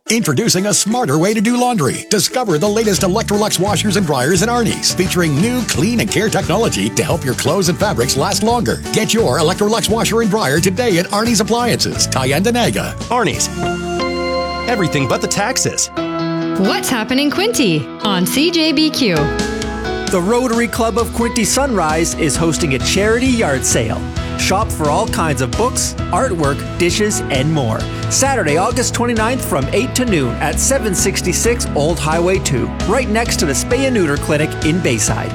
Introducing a smarter way to do laundry. Discover the latest Electrolux washers and dryers in Arnie's, featuring new clean and care technology to help your clothes and fabrics last longer. Get your Electrolux washer and dryer today at Arnie's Appliances, Tyendinaga. Arnie's. Everything but the taxes. What's happening, Quinte on CJBQ? The Rotary Club of Quinte Sunrise is hosting a charity yard sale. Shop for all kinds of books, artwork, dishes, and more. Saturday, August 29th from 8 to noon at 766 Old Highway 2, right next to the Spay and Neuter Clinic in Bayside.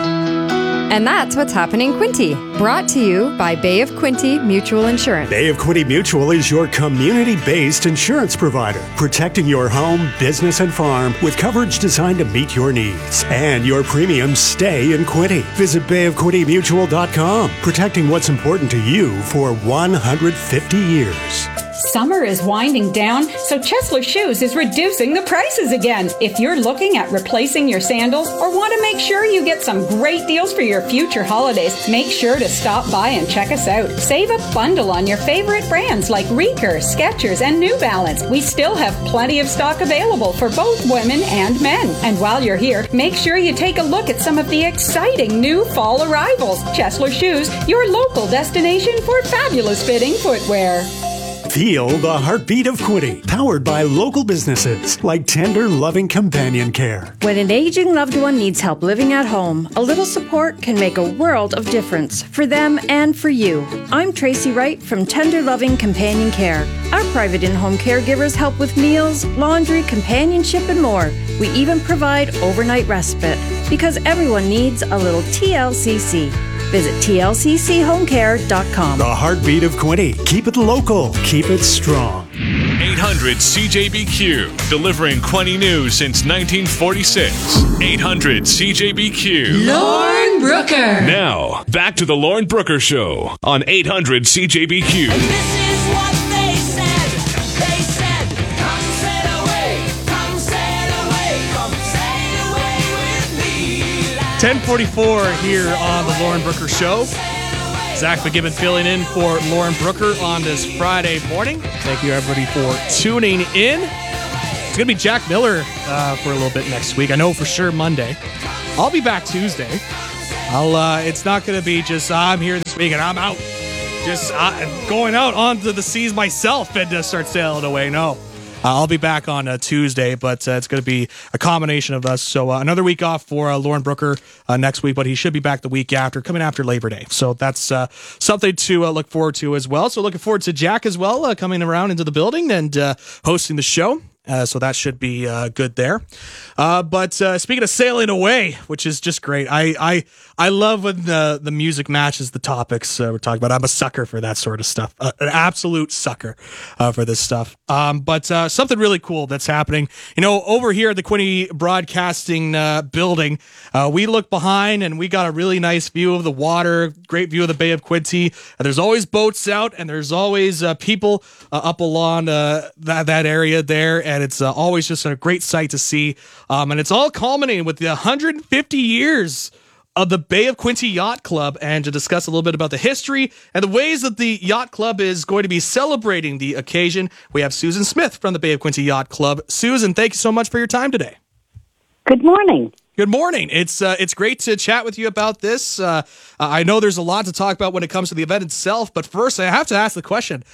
And that's what's happening, Quinte. Brought to you by Bay of Quinte Mutual Insurance. Bay of Quinte Mutual is your community-based insurance provider, protecting your home, business, and farm with coverage designed to meet your needs. And your premiums stay in Quinte. Visit bayofquintemutual.com, protecting what's important to you for 150 years. Summer is winding down, so Chesler Shoes is reducing the prices again. If you're looking at replacing your sandals or want to make sure you get some great deals for your future holidays, make sure to stop by and check us out. Save a bundle on your favorite brands like Reeker, Skechers, and New Balance. We still have plenty of stock available for both women and men. And while you're here, make sure you take a look at some of the exciting new fall arrivals. Chesler Shoes, your local destination for fabulous fitting footwear. Feel the heartbeat of Quinte, powered by local businesses like Tender Loving Companion Care. When an aging loved one needs help living at home, a little support can make a world of difference for them and for you. I'm Tracy Wright from Tender Loving Companion Care. Our private in-home caregivers help with meals, laundry, companionship, and more. We even provide overnight respite because everyone needs a little TLCC. Visit tlcchomecare.com. The heartbeat of Quinte. Keep it local. Keep it strong. 800 CJBQ, delivering Quinte news since 1946. 800 CJBQ. Lauren Brooker. Now, back to the Lauren Brooker Show on 800 CJBQ. This is what they said. They said, come sail away, come sail away, come sail away with me. 10:44 here on the Lauren Brooker Show. Zach McGibbon filling in for Lauren Brooker on this Friday morning. Thank you, everybody, for tuning in. It's going to be Jack Miller for a little bit next week. I know for sure Monday. I'll be back Tuesday. It's not going to be just I'm here this week and I'm out. Just going out onto the seas myself and start sailing away. No. I'll be back on Tuesday, but it's going to be a combination of us. So another week off for Lauren Brooker next week, but he should be back the week after, coming after Labor Day. So that's something to look forward to as well. So looking forward to Jack as well, coming around into the building and hosting the show. So that should be good there. But speaking of sailing away, which is just great, I love when the music matches the topics we're talking about. I'm a sucker for that sort of stuff, an absolute sucker for this stuff. But something really cool that's happening. You know, over here at the Quinte Broadcasting building, we look behind and we got a really nice view of the water, great view of the Bay of Quinte. There's always boats out and there's always people up along that area there. And it's always just a great sight to see. And it's all culminating with the 150 years of the Bay of Quinte Yacht Club. And to discuss a little bit about the history and the ways that the Yacht Club is going to be celebrating the occasion, we have Susan Smith from the Bay of Quinte Yacht Club. Susan, thank you so much for your time today. Good morning. Good morning. It's great to chat with you about this. I know there's a lot to talk about when it comes to the event itself, but first I have to ask the question,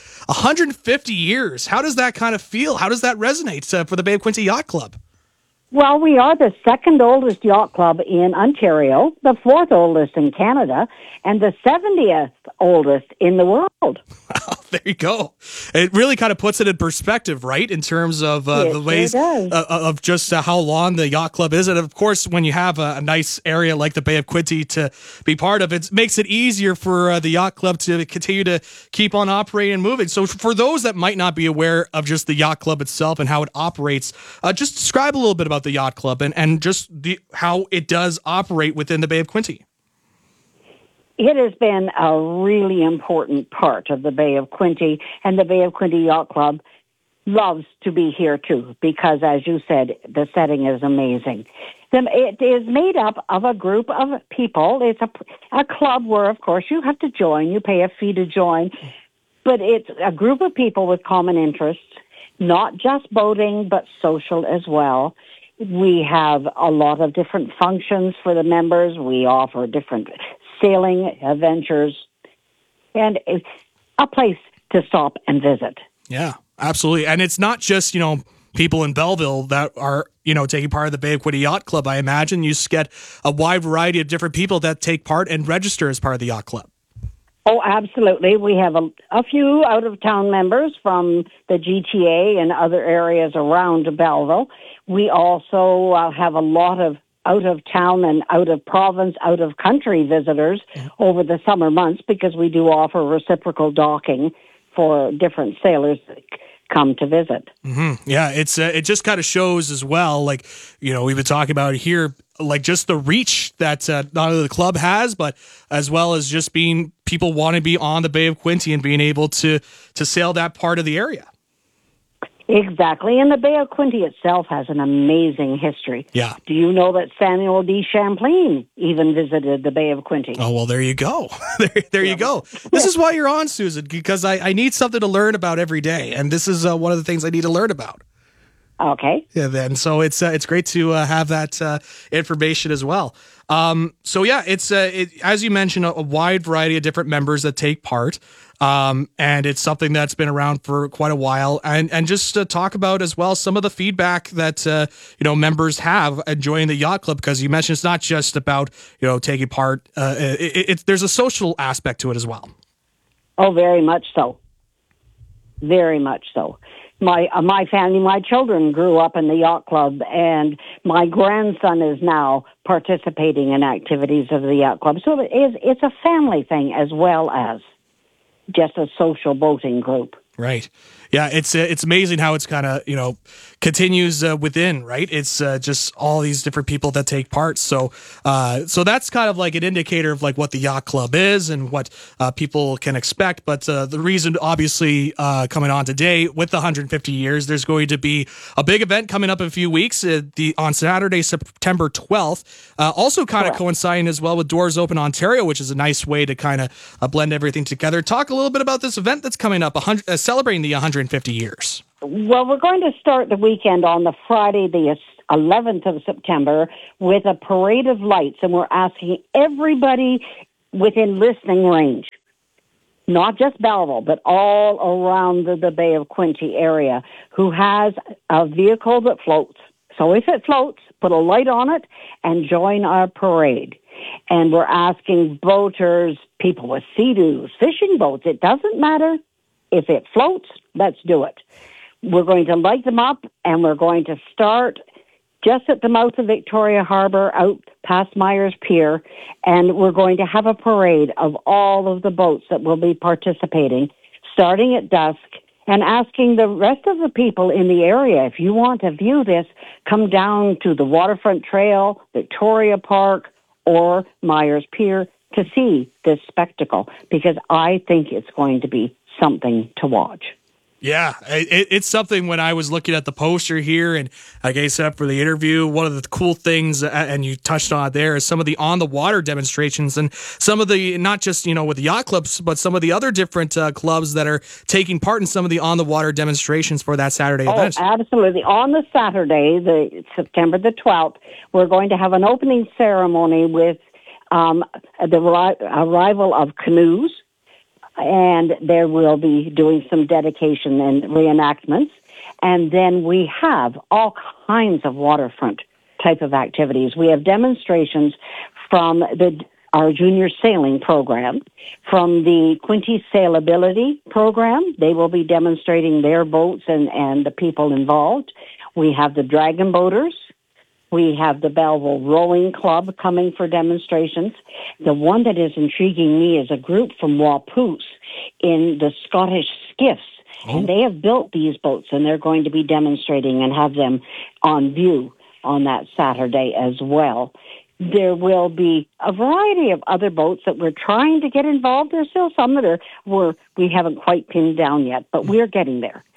150 years, how does that kind of feel? How does that resonate for the Bay of Quinte Yacht Club? Well, we are the second oldest yacht club in Ontario, the fourth oldest in Canada, and the 70th oldest in the world. There you go. It really kind of puts it in perspective, right? In terms of the ways of just how long the yacht club is. And of course, when you have a nice area like the Bay of Quinte to be part of, it makes it easier for the yacht club to continue to keep on operating and moving. So for those that might not be aware of just the yacht club itself and how it operates, just describe a little bit about the yacht club and just how it does operate within the Bay of Quinte. It has been a really important part of the Bay of Quinte, and the Bay of Quinte Yacht Club loves to be here too, because as you said, the setting is amazing. It is made up of a group of people. It's a club where, of course, you have to join. You pay a fee to join, but it's a group of people with common interests. not just boating, but social as well. We have a lot of different functions for the members. We offer different sailing adventures, and it's a place to stop and visit. Yeah, absolutely. And it's not just, people in Belleville that are, taking part of the Bay of Quinte Yacht Club. I imagine you get a wide variety of different people that take part and register as part of the yacht club. Oh, absolutely. We have a few out-of-town members from the GTA and other areas around Belleville. We also have a lot of out-of-town and out-of-province, out-of-country visitors over the summer months because we do offer reciprocal docking for different sailors that come to visit. Mm-hmm. Yeah, it just kind of shows as well, like, we've been talking about here, like just the reach that not only the club has, but as well as just being people want to be on the Bay of Quinte and being able to sail that part of the area. Exactly. And the Bay of Quinte itself has an amazing history. Yeah. Do you know that Samuel D. Champlain even visited the Bay of Quinte? Oh, well, there you go. there you go. This is why you're on, Susan, because I need something to learn about every day. And this is one of the things I need to learn about. Okay. Yeah, then. So it's great to have that information as well. So yeah, it's as you mentioned, a wide variety of different members that take part. And it's something that's been around for quite a while. And just to talk about as well some of the feedback that members have enjoying the yacht club, because you mentioned it's not just about taking part. There's a social aspect to it as well. Oh, very much so. Very much so. My family, my children grew up in the yacht club, and my grandson is now participating in activities of the yacht club. So it's a family thing as well as just a social boating group. Right. Yeah, it's amazing how it's kind of, continues within, right? It's just all these different people that take part. So that's kind of like an indicator of like what the yacht club is and what people can expect. But the reason, obviously, coming on today with the 150 years, there's going to be a big event coming up in a few weeks on Saturday, September 12th. Also kind of coinciding as well with Doors Open Ontario, which is a nice way to kind of blend everything together. Talk a little bit about this event that's coming up, celebrating the 150 years. Well, we're going to start the weekend on the Friday, the 11th of September, with a parade of lights, and we're asking everybody within listening range, not just Belleville, but all around the Bay of Quinte area, who has a vehicle that floats. So if it floats, put a light on it and join our parade. And we're asking boaters, people with sea-doos, fishing boats, it doesn't matter. If it floats, let's do it. We're going to light them up, and we're going to start just at the mouth of Victoria Harbour, out past Myers Pier, and we're going to have a parade of all of the boats that will be participating, starting at dusk, and asking the rest of the people in the area, if you want to view this, come down to the Waterfront Trail, Victoria Park, or Myers Pier to see this spectacle, because I think it's going to be something to watch. Yeah, it's something. When I was looking at the poster here and I guess up for the interview, one of the cool things, and you touched on it there, is some of the on-the-water demonstrations and some of the, not just, with the yacht clubs, but some of the other different clubs that are taking part in some of the on-the-water demonstrations for that Saturday event. Oh, absolutely. On the Saturday, the September the 12th, we're going to have an opening ceremony with the arrival of canoes, and there will be doing some dedication and reenactments. And then we have all kinds of waterfront type of activities. We have demonstrations from our junior sailing program, from the Quinte Sailability program. They will be demonstrating their boats and the people involved. We have the Dragon Boaters. We have the Belleville Rowing Club coming for demonstrations. The one that is intriguing me is a group from Wapoos in the Scottish skiffs. Oh. And they have built these boats, and they're going to be demonstrating and have them on view on that Saturday as well. There will be a variety of other boats that we're trying to get involved. There's still some that we haven't quite pinned down yet, but we're getting there.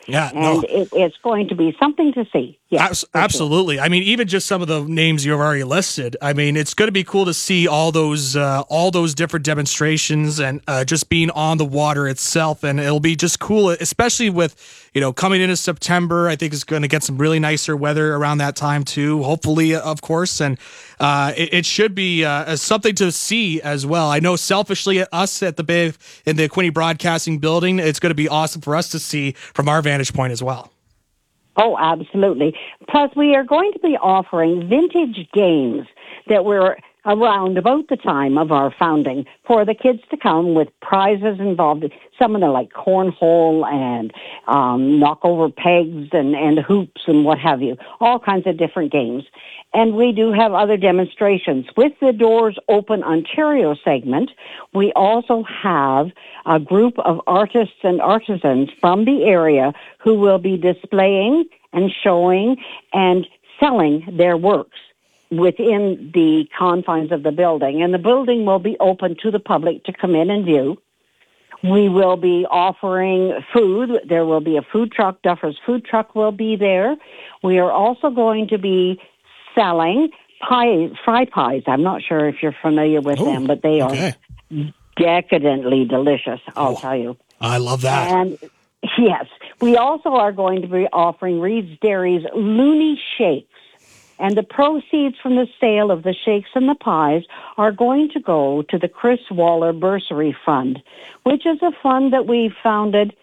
Yeah, and it's going to be something to see. Yes, absolutely. I mean, even just some of the names you've already listed. I mean, it's going to be cool to see all those different demonstrations and just being on the water itself. And it'll be just cool, especially with, coming into September. I think it's going to get some really nicer weather around that time too, hopefully, of course. And it should be something to see as well. I know selfishly, us at the Bay in the Quinte Broadcasting Building, it's going to be awesome for us to see from our vantage point as well. Oh, absolutely. Plus, we are going to be offering vintage games that were around about the time of our founding for the kids to come with prizes involved. Some of them like cornhole and knock over pegs and hoops and what have you. All kinds of different games. And we do have other demonstrations. With the Doors Open Ontario segment, we also have a group of artists and artisans from the area who will be displaying and showing and selling their works within the confines of the building. And the building will be open to the public to come in and view. We will be offering food. There will be a food truck. Duffer's Food Truck will be there. We are also going to be selling fry pies. I'm not sure if you're familiar with them, but they are decadently delicious, I'll tell you. I love that. And yes, we also are going to be offering Reed's Dairy's Looney Shakes. And the proceeds from the sale of the shakes and the pies are going to go to the Chris Waller Bursary Fund, which is a fund that we founded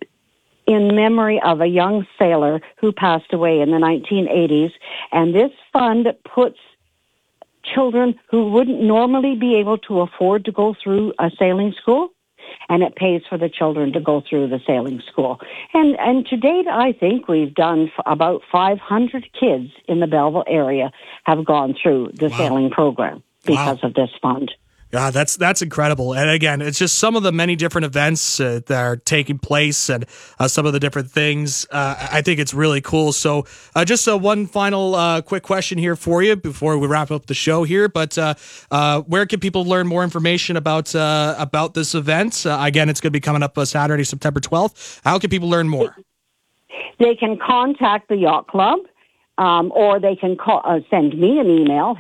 in memory of a young sailor who passed away in the 1980s. And this fund puts children who wouldn't normally be able to afford to go through a sailing school, and it pays for the children to go through the sailing school. And to date, I think we've done about 500 kids in the Belleville area have gone through the sailing program because of this fund. Yeah, that's incredible. And again, it's just some of the many different events that are taking place and some of the different things. I think it's really cool. So just one final quick question here for you before we wrap up the show here. But where can people learn more information about this event? Again, it's going to be coming up Saturday, September 12th. How can people learn more? They can contact the Yacht Club. Or they can send me an email,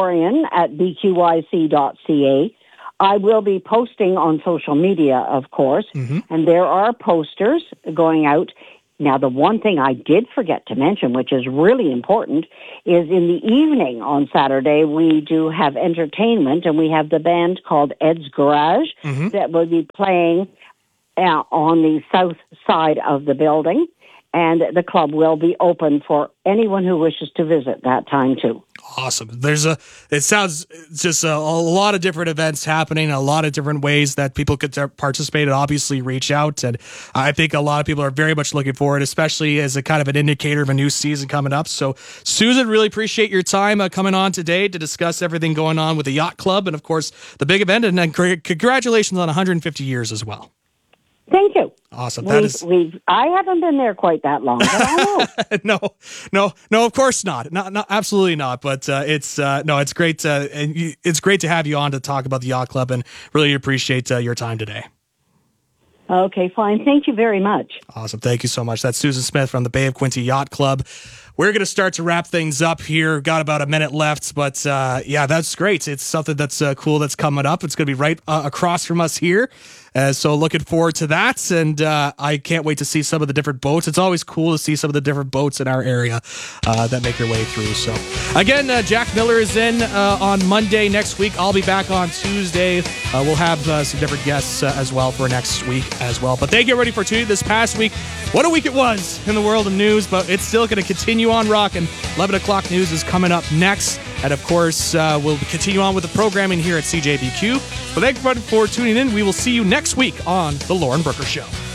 historian@bqyc.ca. I will be posting on social media, of course, and there are posters going out. Now, the one thing I did forget to mention, which is really important, is in the evening on Saturday, we do have entertainment, and we have the band called Ed's Garage that will be playing on the south side of the building. And the club will be open for anyone who wishes to visit that time too. Awesome. It sounds just a lot of different events happening, a lot of different ways that people could participate and obviously reach out. And I think a lot of people are very much looking forward, especially as a kind of an indicator of a new season coming up. So Susan, really appreciate your time coming on today to discuss everything going on with the Yacht Club and of course the big event. And then congratulations on 150 years as well. Thank you. Awesome. I haven't been there quite that long, but I know. No, of course not. No, absolutely not. But it's great. And it's great to have you on to talk about the Yacht Club, and really appreciate your time today. Okay, fine. Thank you very much. Awesome. Thank you so much. That's Susan Smith from the Bay of Quinte Yacht Club. We're going to start to wrap things up here. Got about a minute left, but yeah, that's great. It's something that's cool that's coming up. It's going to be right across from us here. So looking forward to that, and I can't wait to see some of the different boats. It's always cool to see some of the different boats in our area that make their way through. So again, Jack Miller is in on Monday next week. I'll be back on Tuesday. We'll have some different guests as well for next week as well. But thank you everybody for tuning in this past week. What a week it was in the world of news, but it's still going to continue on rocking. 11 o'clock news is coming up next. And of course, we'll continue on with the programming here at CJBQ. But thank you for tuning in. We will see you next week on The Lauren Brooker Show.